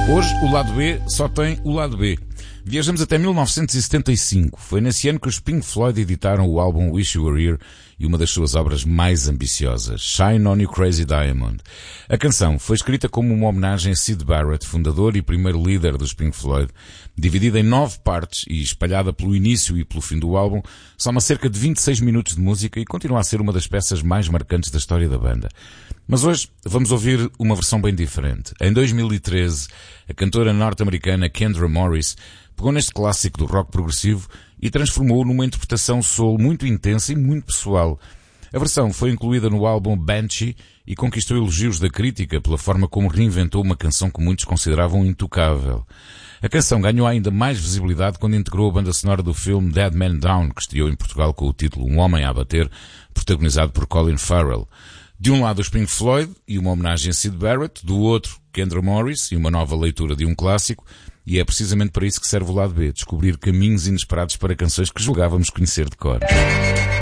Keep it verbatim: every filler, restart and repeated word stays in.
Hoje o lado B só tem o lado B. Viajamos até mil novecentos e setenta e cinco. Foi nesse ano que os Pink Floyd editaram o álbum Wish You Were Here e uma das suas obras mais ambiciosas, Shine On You Crazy Diamond. A canção foi escrita como uma homenagem a Syd Barrett, fundador e primeiro líder dos Pink Floyd. Dividida em nove partes e espalhada pelo início e pelo fim do álbum, soma cerca de vinte e seis minutos de música e continua a ser uma das peças mais marcantes da história da banda. Mas hoje vamos ouvir uma versão bem diferente. Em dois mil e treze, a cantora norte-americana Kendra Morris pegou neste clássico do rock progressivo e transformou-o numa interpretação soul muito intensa e muito pessoal. A versão foi incluída no álbum Banshee e conquistou elogios da crítica pela forma como reinventou uma canção que muitos consideravam intocável. A canção ganhou ainda mais visibilidade quando integrou a banda sonora do filme Dead Man Down, que estreou em Portugal com o título Um Homem a Abater, protagonizado por Colin Farrell. De um lado os Pink Floyd e uma homenagem a Syd Barrett, do outro Kendra Morris e uma nova leitura de um clássico, e é precisamente para isso que serve o lado B, descobrir caminhos inesperados para canções que julgávamos conhecer de cor.